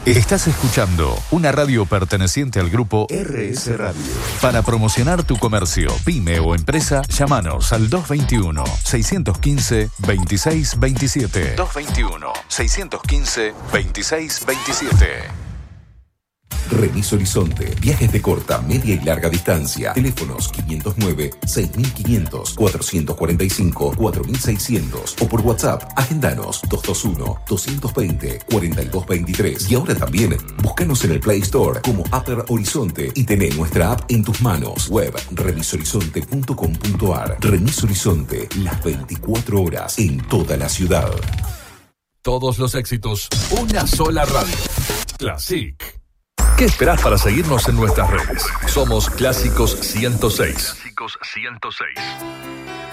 Estás escuchando una radio perteneciente al grupo RS Radio. Para promocionar tu comercio, pyme o empresa, llámanos al 221-615-2627. 221-615-2627. Remis Horizonte, viajes de corta, media y larga distancia. Teléfonos 509-6500, 445-4600 o por WhatsApp, agendanos 221-220-4223. Y ahora también, búscanos en el Play Store como Upper Horizonte y tené nuestra app en tus manos. Web remishorizonte.com.ar. Remis Horizonte, las 24 horas en toda la ciudad. Todos los éxitos, una sola radio. Classic. ¿Qué esperás para seguirnos en nuestras redes? Somos Clásicos 106. Clásicos 106.